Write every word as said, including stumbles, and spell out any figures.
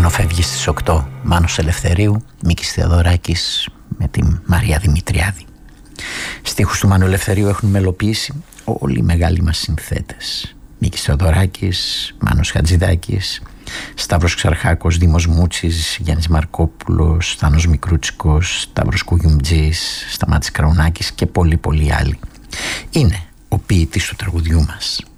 Μάνο φεύγει στις οκτώ. Μάνος Ελευθερίου, Μίκης Θεοδωράκης με τη Μαρία Δημητριάδη. Στίχους του Μάνου Ελευθερίου έχουν μελοποιήσει όλοι οι μεγάλοι μας συνθέτες. Μίκης Θεοδωράκης, Μάνος Χατζηδάκης, Σταύρος Ξαρχάκος, Δήμος Μούτσης, Γιάννης Μαρκόπουλος, Στάνος Μικρούτσικος, Σταύρος Κουγιουμτζής, Σταμάτης Κραουνάκης και πολλοί πολλοί άλλοι. Είναι ο ποιητής του τραγουδιού μας.